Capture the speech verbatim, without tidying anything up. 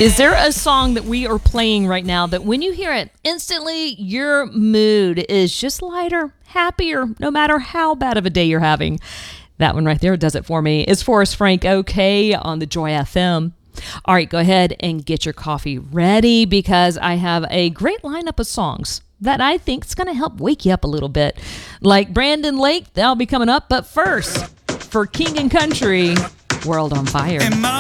Is there a song that we are playing right now that when you hear it, instantly your mood is just lighter, happier, no matter how bad of a day you're having? That one right there does it for me. It's Forrest Frank, OK, on the Joy F M. All right, go ahead and get your coffee ready because I have a great lineup of songs that I think is going to help wake you up a little bit. Like Brandon Lake, that'll be coming up. But first, for King and Country, World on Fire.